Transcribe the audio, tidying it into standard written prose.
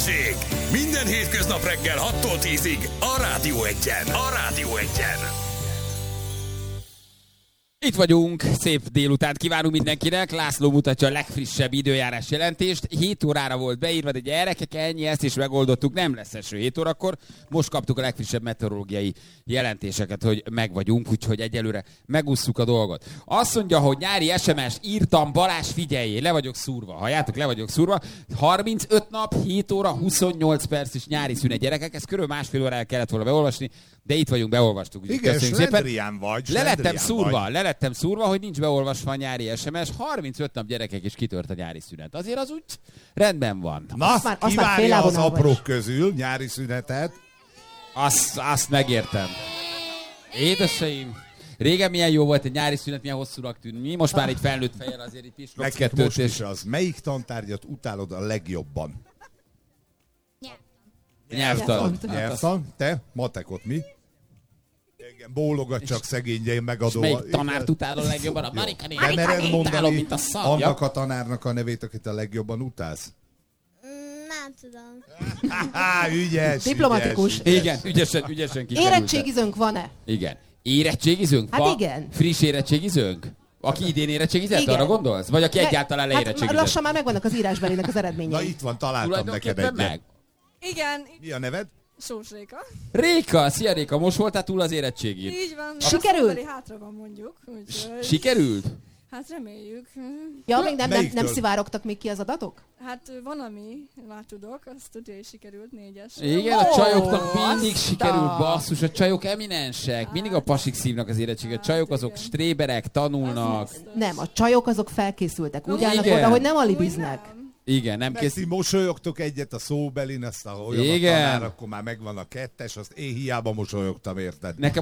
Balázsék! Minden hétköznap reggel 6-tól 10-ig a Rádió Egyen. A Rádió Egyen. Itt vagyunk, szép délutánt kívánunk mindenkinek. László mutatja a legfrissebb időjárás jelentést. 7 órára volt beírva, de gyerekek, ennyi, ezt is megoldottuk. Nem lesz eső 7 órakor. Most kaptuk a legfrissebb meteorológiai jelentéseket, hogy megvagyunk, úgyhogy egyelőre megússzuk a dolgot. Azt mondja, hogy nyári SMS-t írtam, Balázs, figyeljé, le vagyok szúrva. Halljátok, le vagyok szúrva. 35 nap, 7 óra, 28 perc és nyári szünet, gyerekek. Ezt körülbelül másfél órára kellett volna beolvasni, de itt vagyunk, beolvastuk. Igen, slendrián vagy. Le lettem szúrva, hogy nincs beolvasva a nyári SMS. 35 nap, gyerekek, és kitört a nyári szünet. Azért az úgy rendben van. Na, kivárja az aprók közül nyári szünetet. Azt megértem. Édeseim, régen milyen jó volt egy nyári szünet, milyen hosszúnak tűnt. Mi most már egy felnőtt fejjel azért itt is. Neked most is az. Melyik tantárgyat utálod a legjobban? Nyelvtan. Nyelvtan? Te? Matekot mi? Igen, bólogat csak szegénye, megadó. És melyik tanárt utálod a legjobban? A Marika néni. De mered mondani mint a szar. annak a tanárnak a nevét, akit a legjobban utálsz? Nem tudom. Ügyes. Diplomatikus. Igen, ügyesen kikerült. Érettségizőnk van-e? Igen. Érettségizőnk? Hát igen. Friss érettségizőnk? Aki idén érettségizett, igen. arra gondolsz? Vagy aki egyáltalán leérettségizett? Lassan már megvannak az írásbelinek az eredményei. Na itt van, találtam neked egyet. Meg? Igen. Mi a neved? Sós Réka. Réka, szia Réka, most voltál túl az érettségén? Így van. Sikerült? A hátra van mondjuk. Úgyhogy... Sikerült? Hát reméljük. Ja, még nem szivárogtak még ki az adatok? Hát van, ami már tudok, azt tudja, hogy sikerült 4-es. Igen, a csajoknak mindig sikerült, basszus, a csajok eminensek, mindig a pasik szívnak az érettséget. A csajok azok stréberek, tanulnak. Nem, a csajok azok felkészültek, úgy állnak igen. oda, hogy nem alibiznek. Igen, nem kész. Ti mosolyogtok egyet a szóbelin, azt a olyan a tanár, akkor már megvan a 2-es, azt én hiába mosolyogtam, érted? Nekem